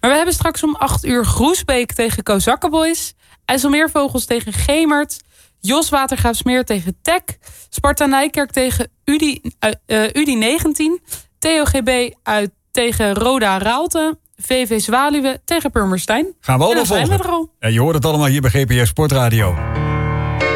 Maar we hebben straks om 8 uur Groesbeek tegen Kozakkenboys. IJsselmeervogels tegen Gemert. Jos Watergraafsmeer tegen Tech. Sparta Nijkerk tegen UDI 19. TOGB tegen Roda Raalte. VV Zwaluwe tegen Purmerstein. Gaan we allemaal volgen. Ja, je hoort het allemaal hier bij GPS Sportradio.